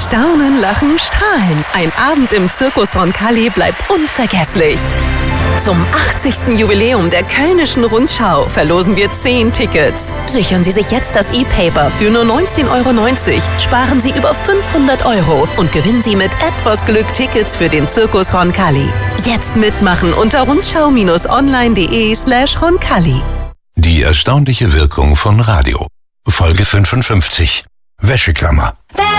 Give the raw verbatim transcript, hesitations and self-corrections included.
Staunen, lachen, strahlen. Ein Abend im Zirkus Roncalli bleibt unvergesslich. Zum achtzigsten Jubiläum der Kölnischen Rundschau verlosen wir zehn Tickets. Sichern Sie sich jetzt das E-Paper für nur neunzehn Euro neunzig, sparen Sie über fünfhundert Euro und gewinnen Sie mit etwas Glück Tickets für den Zirkus Roncalli. Jetzt mitmachen unter rundschau-online.de slash Roncalli. Die erstaunliche Wirkung von Radio. Folge fünfundfünfzig. Wäscheklammer.